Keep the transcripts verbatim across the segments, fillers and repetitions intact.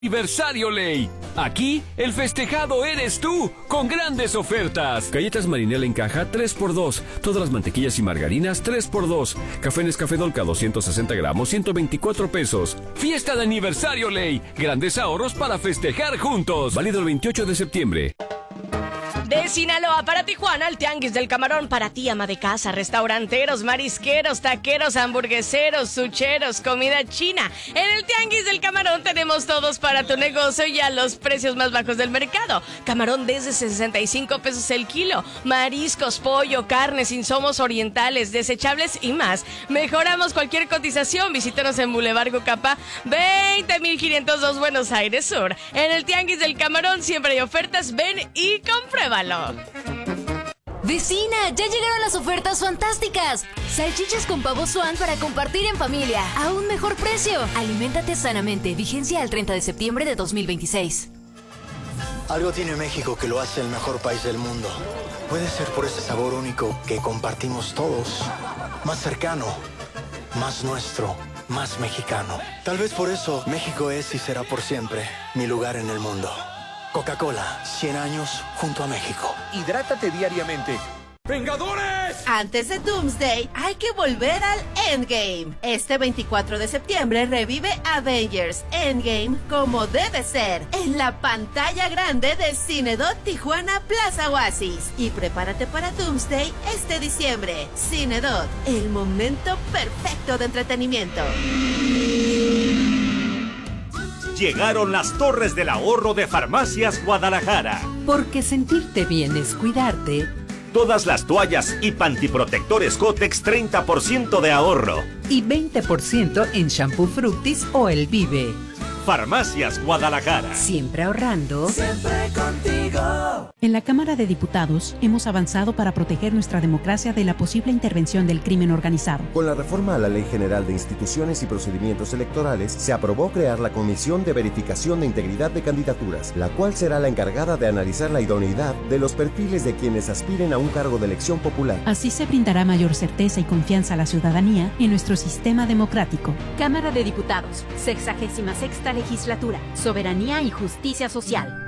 Aniversario Ley. Aquí, el festejado eres tú, con grandes ofertas. Galletas Marinela en caja, tres por dos. Todas las mantequillas y margarinas, tres por dos. Café Nescafé Dolca, doscientos sesenta gramos, ciento veinticuatro pesos. Fiesta de aniversario Ley. Grandes ahorros para festejar juntos. Válido el veintiocho de septiembre. De Sinaloa para Tijuana, el Tianguis del Camarón para ti, ama de casa, restauranteros, marisqueros, taqueros, hamburgueseros, sucheros, comida china. En el Tianguis del Camarón tenemos todos para tu negocio y a los precios más bajos del mercado. Camarón desde sesenta y cinco pesos el kilo, mariscos, pollo, carnes, insumos orientales, desechables y más. Mejoramos cualquier cotización. Visítanos en Boulevard Gucapá, veinte mil quinientos dos, Buenos Aires Sur. En el Tianguis del Camarón siempre hay ofertas. Ven y compruébalo. Vecina, ya llegaron las ofertas fantásticas. Salchichas con pavo Swan para compartir en familia a un mejor precio. Aliméntate sanamente. Vigencia al treinta de septiembre de dos mil veintiséis. Algo tiene México que lo hace el mejor país del mundo. Puede ser por ese sabor único que compartimos todos. Más cercano, más nuestro, más mexicano. Tal vez por eso México es y será por siempre mi lugar en el mundo. Coca-Cola, cien años junto a México. Hidrátate diariamente. ¡Vengadores! Antes de Doomsday, hay que volver al Endgame. Este veinticuatro de septiembre revive Avengers Endgame como debe ser, en la pantalla grande de Cinedot Tijuana Plaza Oasis. Y prepárate para Doomsday este diciembre. Cinedot, el momento perfecto de entretenimiento. Llegaron las Torres del Ahorro de Farmacias Guadalajara. Porque sentirte bien es cuidarte. Todas las toallas y pantiprotectores Kotex, treinta por ciento de ahorro. Y veinte por ciento en shampoo Fructis o El Vive. Farmacias Guadalajara. Siempre ahorrando. Siempre contigo. En la Cámara de Diputados hemos avanzado para proteger nuestra democracia de la posible intervención del crimen organizado. Con la reforma a la Ley General de Instituciones y Procedimientos Electorales, se aprobó crear la Comisión de Verificación de Integridad de Candidaturas, la cual será la encargada de analizar la idoneidad de los perfiles de quienes aspiren a un cargo de elección popular. Así se brindará mayor certeza y confianza a la ciudadanía en nuestro sistema democrático. Cámara de Diputados, sexagésima sexta Legislatura, Soberanía y Justicia Social.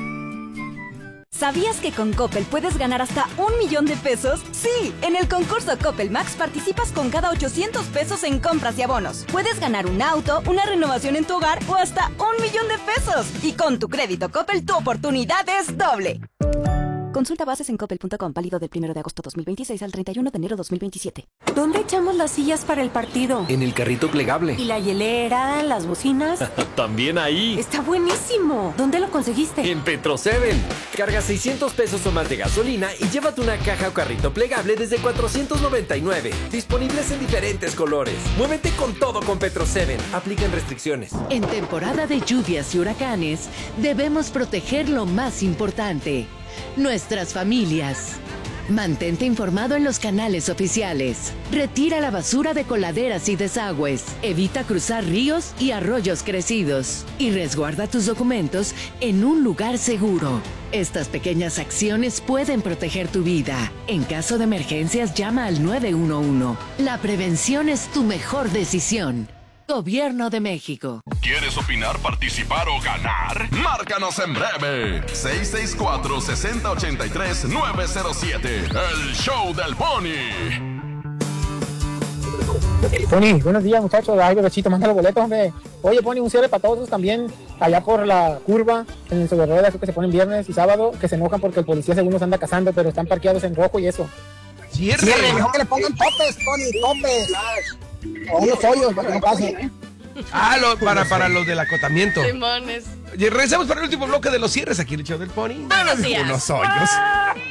¿Sabías que con Coppel puedes ganar hasta un millón de pesos? Sí, en el concurso Coppel Max participas con cada ochocientos pesos en compras y abonos. Puedes ganar un auto, una renovación en tu hogar o hasta un millón de pesos. Y con tu crédito Coppel tu oportunidad es doble. Consulta bases en coppel punto com, válido del primero de agosto dos mil veintiséis al treinta y uno de enero dos mil veintisiete. ¿Dónde echamos las sillas para el partido? En el carrito plegable. ¿Y la hielera, las bocinas? También ahí. ¡Está buenísimo! ¿Dónde lo conseguiste? En Petro Seven. Carga seiscientos pesos o más de gasolina y llévate una caja o carrito plegable desde cuatrocientos noventa y nueve. Disponibles en diferentes colores. Muévete con todo con Petro Seven. Aplican restricciones. En temporada de lluvias y huracanes, debemos proteger lo más importante: nuestras familias. Mantente informado en los canales oficiales. Retira la basura de coladeras y desagües. Evita cruzar ríos y arroyos crecidos. Y resguarda tus documentos en un lugar seguro. Estas pequeñas acciones pueden proteger tu vida. En caso de emergencias, llama al nueve uno uno. La prevención es tu mejor decisión. Gobierno de México. ¿Quieres opinar, participar o ganar? Márcanos en breve. seis seis cuatro, seis cero ocho tres, nueve cero siete. El Show del Pony. Pony, buenos días, muchachos. Ay, bebecito, manda los boletos, hombre. Oye, Pony, un cierre para todos también allá por la curva, en el sobre ruedas, que se ponen viernes y sábado, que se enojan porque el policía según los anda cazando, pero están parqueados en rojo y eso. Cierre, cierre, mejor que le pongan topes, Pony, topes. O unos hoyos para que no pase. Ah, lo, para, para los del acotamiento. Limones. Y regresamos para el último bloque de los cierres aquí en el Show del Pony. Buenos días. Unos hoyos.